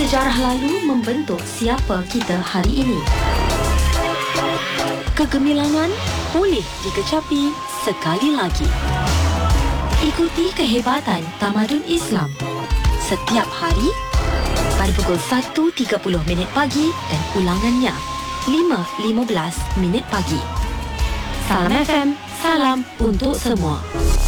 Sejarah lalu membentuk siapa kita hari ini. Kegemilangan boleh dikecapi sekali lagi. Ikuti kehebatan tamadun Islam setiap hari pada pukul 1.30 pagi dan ulangannya 5.15 pagi. Salam FM, salam untuk semua.